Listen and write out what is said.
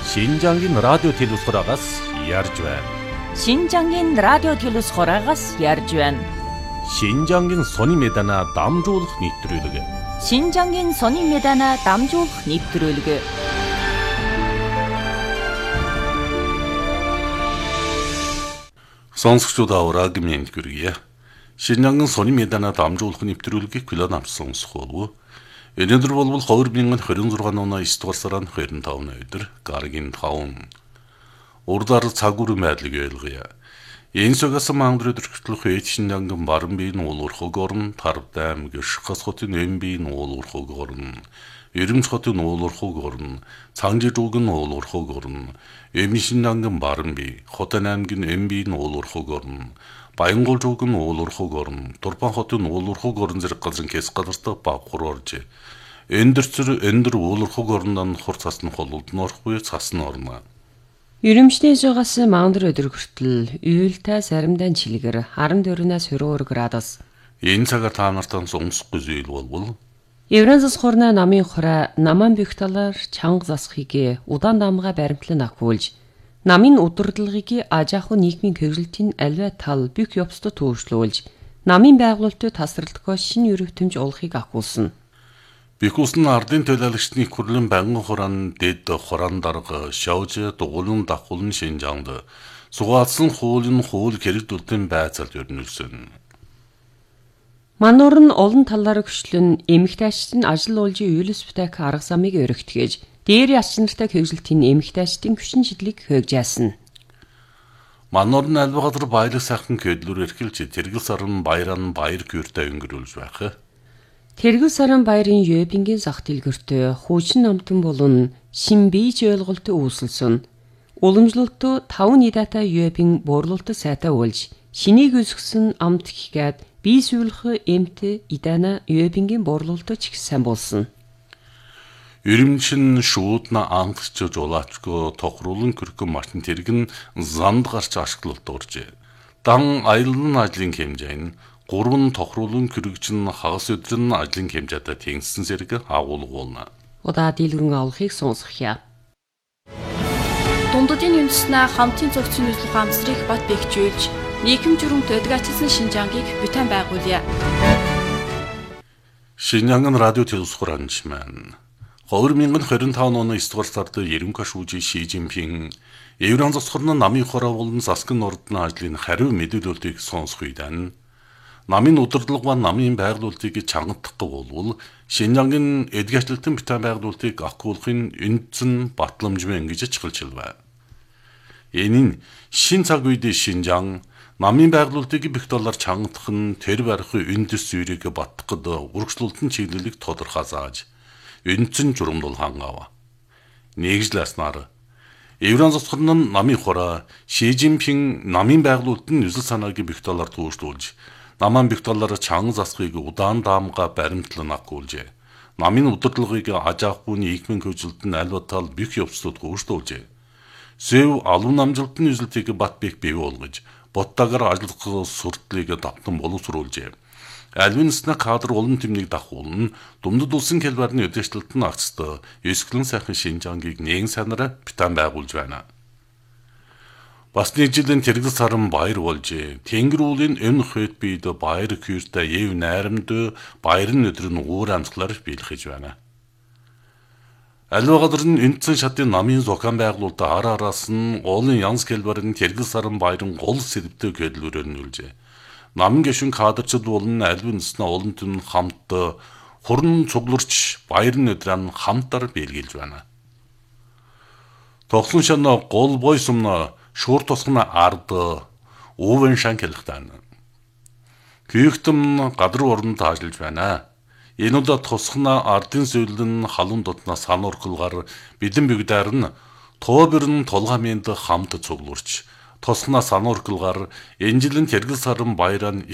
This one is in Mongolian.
신장인 라디오 телевизорагаас ярьж байна. 신장인 라디오 телевизорагаас ярьж байна. 신장인 сони медана дамжуулах нэвтрүүлэг. 신장인 сони медана дамжуулах нэвтрүүлэг. Сонсогчдод авраг мэнд хүргэе. 신장인 сони медана дамжуулах нэвтрүүлгийг хүлээн авсан сонсгоолгүй. Өнөөдөр бол 2026 оны 9 дугаар сарын 25-ны өдөр гарагийн 5. Урдаар цагур мэдлэг ялгая. Энсогоос мангар өдөртөлх Шинжанган баран биеийн уулуурхаг орн, Тарвдаам гэршхас хотын эмбийн уулуурхаг орн, Эрэмч хотын уулуурхаг орн, Цангижуугийн уулуурхаг орн, Шинжанган баран бие, Хотын аймгийн эмбийн уулуурхаг орн, Баянгуулжуугийн уулуурхаг орн, Турпан хотын уулуурхаг орн зэрэг газрын хэс газартай бавхар орж, эндэр уулуурхаг орндан хур цасны хололд норхгүй цасны орно. Ерөмчнээс угаас мангар өдөр хүртэл уйлтай саримдан чилгэр 14-наас 22 градус. Энэ цагаар та нартаа сонсохгүй зүйл болвол Евразас хорна намын хураа наман бих талаар чанга засхийг удаан дамгаа баримтлан ахиулж намын удирдлагыг ажааху нийгмийн хэвлэлтийн альва тал бих явцад төөршлүүлж намын байгуулалтад тасралтгоо шинэ өрөвтөмж олохыг ахиулсан. Бихүүсэн ардын төлөөлөгчний хүрлэн байнгын хураан дэд хураан дарга шавж дугуулын дахуулн Шинжаанд сугаалсан хуулын хуул гэрэлтүүлтэн байцаалд өрнүүлсэн. Мануур нь олон талаар хөшлөн эмэгтэйчдын ажил уулжийн ЮЛСП-тэй арга замыг өргөтгөөж дээр яс нартай хэвлэлтийн эмэгтэйчдын хүчин шидлийг хөөгжаасан. Мануур нь альва газар баялаг сайхан көдлөр эрхэлж тэргэл сарын баяран баяр күртэй өнгөрүүлж байх. Тэргэл сарын баярын Ёбингийн зах дэлгэртээ хуучин намтан болон шин бийж ойлголтыг үүсэлсэн. Уламжлалтад 5 нийдатай Ёбин буурлуулалт сайтай уулж шинийг өсгсөн амт хийгээд бие сүүлэх эмт идана Ёбингийн буурлуулалт ч их сайн болсон. Ерэмчин шуудна ангасч жуулаачгүй тохруулан көрхөн машин тэргэн занд гарч ашиглалт орж. Дан аялын ажлын хэмжээ нь 3 тохруулан көрөгчин хагас өдрөн ажлын хэмжээтэй тэнцсэн зэрэг агуулгуулна. Удаа дийлгэн авахыг сонсгоё. Дундадын үндэснээ хамтын зохицын үзлэх амсрыг бат бэхжүүлж нийгэм журам төдгачилсан Шинжангийг бүтээн байгуулъя. Шинжанган радио телевизоранч маань 2025 оны 9 дугаар сард Ерөнхий шүүжийн Ши Жинпин Евразас хорны намын хороо болон засгийн ордны ажлын хариу мэдээлэлийг сонсох үедээ намын удирдлага ба намын байгуулалтыг чангадахгүй болвол Шинжангийн эдгэжлэлтэн бүтээн байгуулалтыг ахгуулахын үндсэн батламжмэн гэж чиглэлжээ. Энэ нь шин цаг үед Шинжан намын байгуулалтыг бих талаар чангадах нь тэр барихын үндэс зүйлийг батгахад урагшлуултын чиглэлийг тодорхой зааж үндсэн журамдул хангав. Нэгжлэснаар Евразас хорны намын хороо Ши Жинпин намын байгуулалтын үзэл санааг бих талаар төвшлүүлж наман бих талаар чанга засхийг удаан даамга баримтлан ахгуулжээ. Намын удирдлагыг ажаахгүй нийгмийн хөгжилтөнд альва тал бих явцлууд өөрчлүүлжээ. Сэв алуун намжилтын үзэлтийг бат бих бий болгож, боттагаар ажиллах суртлыг давтан боловсруулжээ. Альвинсна кадр олон тэмнийг дахуулна, Дундад улсын хэлбэрний өдөртөлтөнд агцтай эсгэлэн сайхан Шинжангийг нэгэн санаараа битэн байгуулж байна. Бас нэг жилийн тэргэл сарын баяр болж, Тэнгэр уулын өн хөт бид баяр күртэй яв найрамд баярын өдөр нь уур амьсгалаар биелхэж байна. Альва газар нь үндсэн шатын намын зохион байгуулалт араас нь олон янз хэлбэрийн тэргэл сарын баярын гол сэдвтэй көдлөрөөр нүүлжээ. Намын гишүүн кадрчид болон альвинсна олон түн хамт хурн цугларч баярын өдрөө хамтар биелгэж байна. Тогсон шана гол бой сумна шуур тосгона ард уувэн шанкэлхтан. Күйхтэн гадар орнд ажиллаж байна. Энэ удаа тосгона ардын зөвлөн халуун дотна сануурхалгаар бидэн бигдаар нь тооберн толгамынд хамт цугларч тосгона сануурхалгаар энэ жилийн тэргэл сарын баяраа